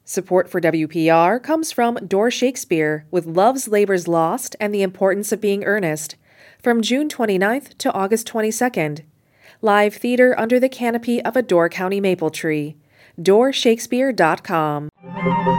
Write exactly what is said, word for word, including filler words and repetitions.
Support for W P R comes from Door Shakespeare with Love's Labor's Lost and the Importance of Being Earnest, from June twenty-ninth to August twenty-second. Live theater under the canopy of a Door County maple tree. door shakespeare dot com.